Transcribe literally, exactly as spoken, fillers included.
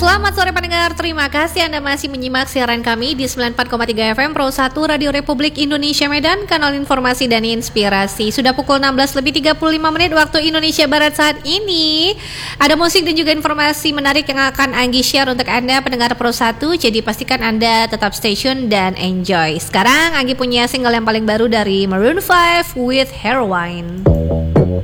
Selamat sore pendengar, terima kasih Anda masih menyimak siaran kami di sembilan puluh empat koma tiga F M Pro satu Radio Republik Indonesia Medan, kanal informasi dan inspirasi. Sudah pukul enam belas lebih tiga puluh lima menit waktu Indonesia Barat saat ini. Ada musik dan juga informasi menarik yang akan Anggi share untuk Anda pendengar Pro satu, jadi pastikan Anda tetap stay tune dan enjoy. Sekarang Anggi punya single yang paling baru dari Maroon five with Heroine.